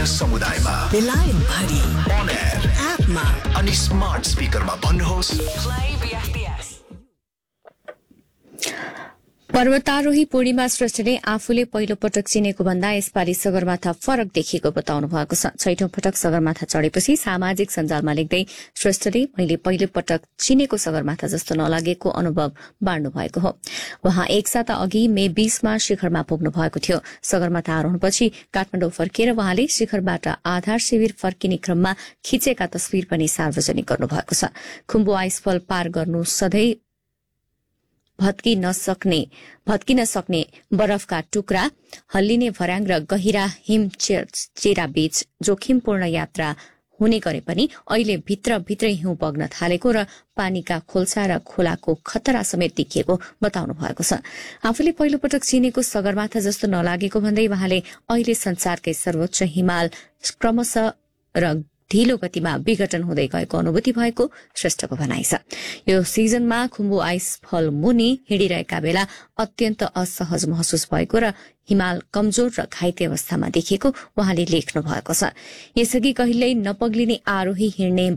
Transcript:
समुदायमा बेलायत भरि on air एपमा अनि स्मार्ट स्पिकरमा भन्नुहोस् पर्वतारोही पूर्णिमा श्रेष्ठले आफूले पहिलो पटक चिनेको भन्दा यसपालि सगरमाथा फरक देखिएको बताउनु भएको छ। 6औं पटक सगरमाथा चढेपछि सामाजिक सञ्जालमा लेख्दै श्रेष्ठले मैले पहिलो पटक चिनेको सगरमाथा जस्तो नलागेको अनुभव बाँड्नु भएको हो। उहाँ एक साता अघि मे 20मा शिखरमा पुग्नु भएको थियो। सगरमाथा आरोहणपछि काठमाडौँ फर्किएर उहाँले शिखरबाट आधार शिविर फर्किने क्रममा खिचेका तस्विर पनि सार्वजनिक गर्नु भएको छ। खुम्बु आइसफल पार गर्नु सधैँ भत्किन सक्ने बरफका टुक्रा, हल्लिने भर्याङ र गहिरा हिम चेरा बीच जोखिमपूर्ण यात्रा हुने गरे पनि अहिले भित्रै हिउँ बग्न थालेको र पानीका खोल्सा र खोलाको खतरा समेत देखिएको बताउनु भएको छ। आफूले पहिलो पटक चिनेको सगरमाथा जस्तो नलागेको भन्दै उहाँले अहिले संसारकै सर्वोच्च हिमाल क्रमशः र ढिलो गतिमा विघटन हुँदै गएको अनुभूति भएको श्रेष्ठको भनाइ छ। यो सिजनमा खुम्बु आइसफल मुनि हिँडिरहेका बेला अत्यन्त असहज महसुस भएको र हिमाल कमजोर र घाइते अवस्थामा देखिएको उहाँले लेख्नु भएको छ। यसअघि कहिल्यै नपग्लिने आरोही हिँड्ने